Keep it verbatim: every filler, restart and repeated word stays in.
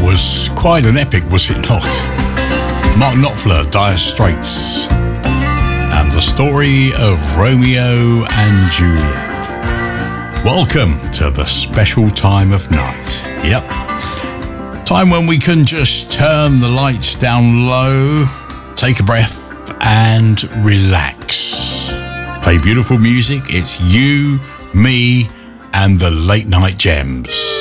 was quite an epic, was it not? Mark Knopfler, Dire Straits, and the story of Romeo and Juliet. Welcome to the special time of night. Yep. Time when we can just turn the lights down low, take a breath, and relax. Play beautiful music. It's you, me, and the late night gems.